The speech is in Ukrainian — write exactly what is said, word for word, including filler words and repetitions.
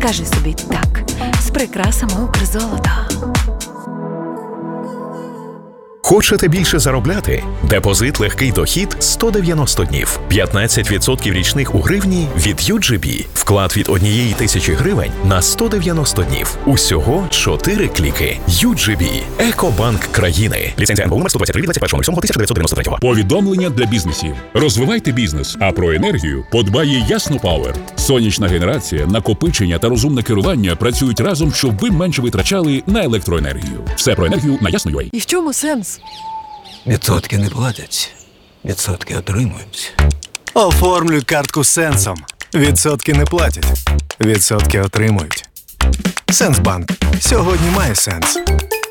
Скажи собі так з прикрасами Укрзолота. Хочете більше заробляти? Депозит «Легкий дохід» сто дев'яносто днів. п'ятнадцять відсотків річних у гривні від ю джі бі. Вклад від однієї тисячі гривень на сто дев'яносто днів. Усього чотири кліки. ю джі бі. Екобанк країни. Ліцензія ен бе у номер сто двадцять три від двадцять першого лютого тисяча дев'ятсот дев'яносто третього. Повідомлення для бізнесів. Розвивайте бізнес, а про енергію подбає Ясно Пауер. Сонячна генерація, накопичення та розумне керування працюють разом, щоб ви менше витрачали на електроенергію. Все про енергію на Ясно.ua. І в чому сенс? Відсотки не платять, відсотки отримують. Оформлюй картку з Сенсом. Відсотки не платять, відсотки отримують. Сенсбанк. Сьогодні має сенс.